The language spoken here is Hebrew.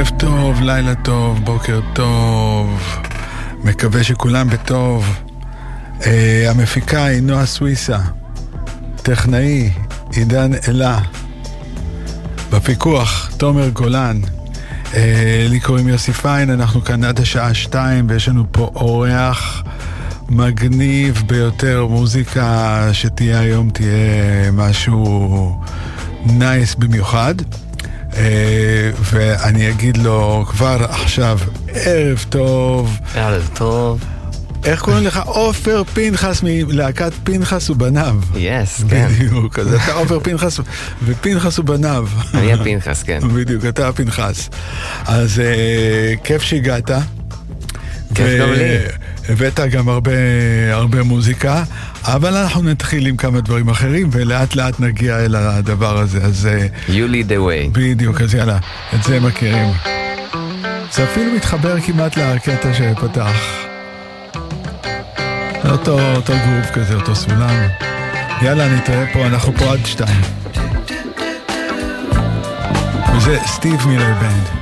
ערב טוב, לילה טוב, בוקר טוב, מקווה שכולם בטוב. המפיקה היא נועה סוויסה, טכנאי עידן אלה, בפיקוח תומר גולן, לי קוראים יוסי פיין, אנחנו כאן עד השעה 2 ויש לנו פה אורח מגניב ביותר, מוזיקה שתהיה היום תהיה משהו נייס במיוחד, ואני אגיד לו כבר עכשיו ערב טוב. ערב טוב. איך קוראים לך? עופר פנחס מלהקת פנחס ובניו. יס, כן. בדיוק, אז אתה עופר פנחס ופנחס ובניו. אני הפנחס, כן. בדיוק, אתה הפנחס. אז כיף שהגעת. כיף גם לי. הבאת גם הרבה מוזיקה, אבל אנחנו נתחיל עם כמה דברים אחרים, ולאט לאט נגיע אל הדבר הזה. אז You lead the way. בדיוק, אז יאללה, את זה מכירים. זה אפילו מתחבר כמעט לקטע שפתח. אותו גרוב כזה, אותו סולם. יאללה, נתראה פה, אנחנו פה עד 2. וזה סטיב מילר בנד.